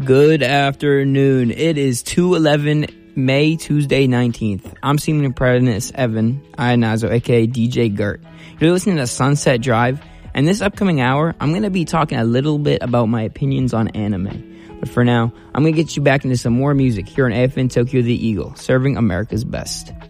Good afternoon. It is 2/11 May, Tuesday, 19th. I'm Senior Apprentice Evan Ianazo, aka DJ Gert. You're listening to Sunset Drive, and this upcoming hour, I'm going to be talking a little bit about my opinions on anime. But for now, I'm going to get you back into some more music here on AFN Tokyo The Eagle, serving America's best.